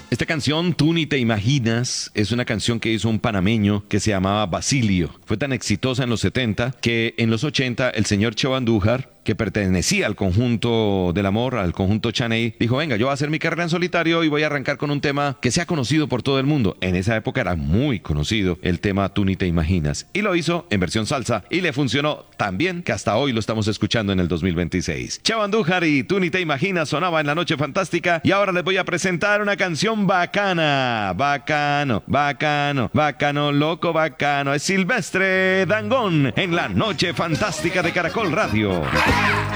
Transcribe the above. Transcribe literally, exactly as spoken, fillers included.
Esta canción, Tú ni te imaginas, es una canción que hizo un panameño que se llamaba Basilio. Fue tan exitosa en los setenta que en los ochenta el señor Cheo Andújar, que pertenecía al conjunto del amor, al conjunto Chaney, dijo, venga, yo voy a hacer mi carrera en solitario y voy a arrancar con un tema que sea conocido por todo el mundo. En esa época era muy conocido el tema Tú ni te imaginas. Y lo hizo en versión salsa y le funcionó tan bien que hasta hoy lo estamos escuchando en el dos mil veintiséis. Cheo Andújar y Tú ni te imaginas sonaba en La Noche Fantástica y ahora les voy a presentar una canción bacana. Bacano, bacano, bacano, loco, bacano. Es Silvestre Dangond en La Noche Fantástica de Caracol Radio.